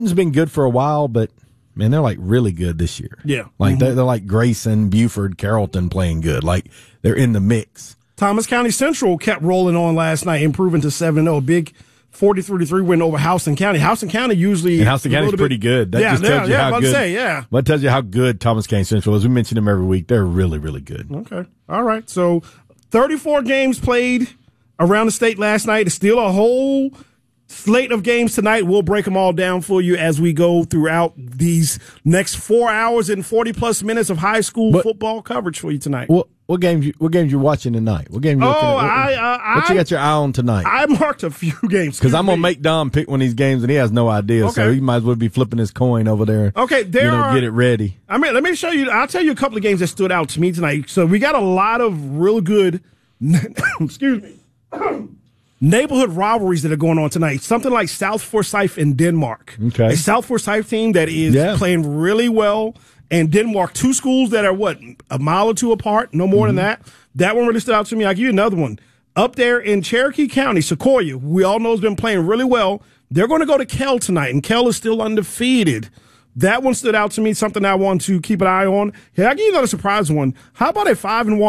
It's been good for a while, but man, they're like really good this year. Yeah. Like they're like Grayson, Buford, Carrollton playing good. Like they're in the mix. Thomas County Central kept rolling on last night, improving to 7-0. Big 43-3 win over Houston County. Houston County usually and Houston County's pretty good. That just tells you how good. That tells you how good Thomas County Central is. We mention them every week. They're really, really good. Okay. All right. So 34 games played around the state last night. It's still a whole slate of games tonight. We'll break them all down for you as we go throughout these next 4 hours and 40-plus minutes of high school football coverage for you tonight. What games you watching tonight? What game you looking at? What you got your eye on tonight? I marked a few games. Because I'm going to make Dom pick one of these games, and he has no idea, so he might as well be flipping his coin over there. Okay, get it ready. I mean, let me show you. I'll tell you a couple of games that stood out to me tonight. So we got a lot of real good, excuse me, neighborhood rivalries that are going on tonight. Something like South Forsyth and Denmark. Okay. A South Forsyth team that is playing really well. And Denmark, two schools that are, a mile or two apart, no more than that. That one really stood out to me. I'll give you another one. Up there in Cherokee County, Sequoia, we all know has been playing really well. They're going to go to Kell tonight, and Kell is still undefeated. That one stood out to me, something I want to keep an eye on. Hey, I'll give you another surprise one. How about a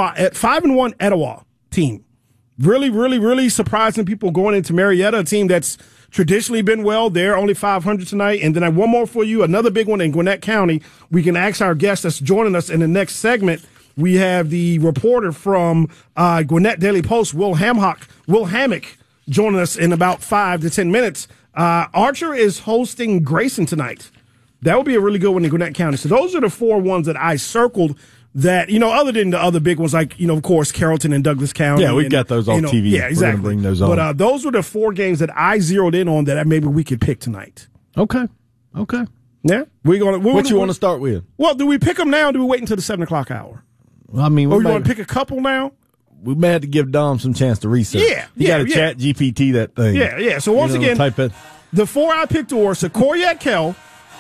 5-1 Etowah team? Really, really, really surprising people going into Marietta, a team that's traditionally been well. They're only 500 tonight. And then I have one more for you, another big one in Gwinnett County. We can ask our guest that's joining us in the next segment. We have the reporter from Gwinnett Daily Post, Will Hammock, joining us in about 5 to 10 minutes. Archer is hosting Grayson tonight. That would be a really good one in Gwinnett County. So those are the 4 ones that I circled that, other than the other big ones like, of course, Carrollton and Douglas County. Yeah, we've got those on TV. Yeah, exactly. We're going to bring those on. But those were the 4 games that I zeroed in on that maybe we could pick tonight. Okay. Yeah? What you want to start with? Well, do we pick them now or do we wait until the 7 o'clock hour? Well, I mean, or you want to pick a couple now? We may have to give Dom some chance to research. You got to chat GPT that thing. Yeah. So once again, the 4 I picked were Sequoia at Kell,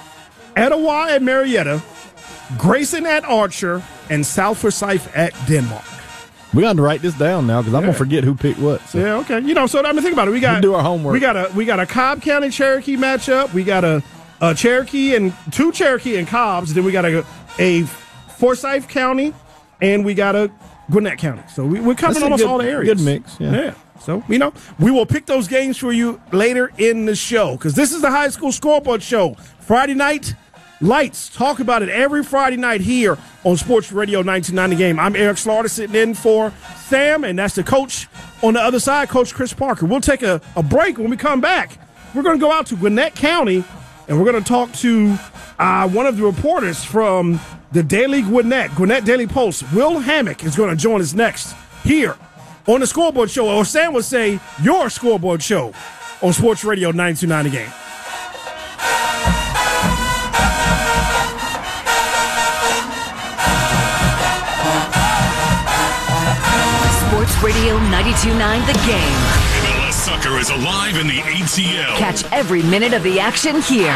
Etowah at Marietta, Grayson at Archer, and South Forsyth at Denmark. We got to write this down now because I'm gonna forget who picked what. So. Yeah, okay. So I mean, think about it. We'll do our homework. We got a Cobb County Cherokee matchup. We got a Cherokee and 2 Cherokee and Cobbs. Then we got a Forsyth County, and we got a Gwinnett County. So we're covering almost all the areas. Good mix. Yeah. So we will pick those games for you later in the show because this is the High School Scoreboard Show. Friday night. Lights. Talk about it every Friday night here on Sports Radio 1990 Game. I'm Eric Slaughter sitting in for Sam, and that's the coach on the other side, Coach Chris Parker. We'll take a break. When we come back, we're going to go out to Gwinnett County, and we're going to talk to one of the reporters from the Gwinnett Daily Post. Will Hammock is going to join us next here on the Scoreboard Show, or Sam would say your Scoreboard Show on Sports Radio 1990 Game. Sports Radio 92.9 The Game. MLS soccer is alive in the ATL. Catch every minute of the action here.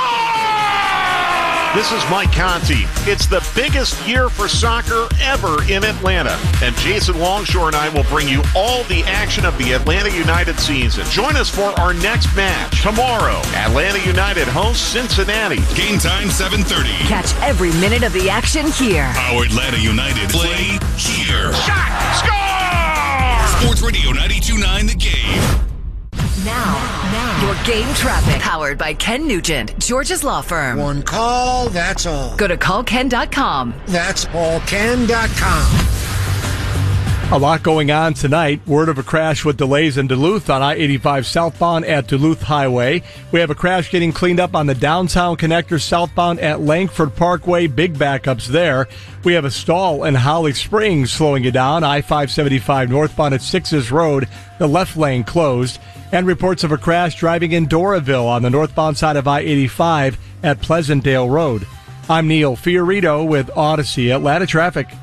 This is Mike Conti. It's the biggest year for soccer ever in Atlanta. And Jason Longshore and I will bring you all the action of the Atlanta United season. Join us for our next match tomorrow. Atlanta United hosts Cincinnati. Game time 7:30. Catch every minute of the action here. Our Atlanta United play here. Shot! Score! Sports Radio 92.9 The Game. Now, your game traffic. Powered by Ken Nugent, George's Law Firm. One call, that's all. Go to callken.com. That's allken.com. A lot going on tonight. Word of a crash with delays in Duluth on I-85 southbound at Duluth Highway. We have a crash getting cleaned up on the downtown connector southbound at Langford Parkway. Big backups there. We have a stall in Holly Springs slowing you down. I-575 northbound at Sixes Road. The left lane closed. And reports of a crash driving in Doraville on the northbound side of I-85 at Pleasantdale Road. I'm Neil Fiorito with Odyssey Atlanta Traffic.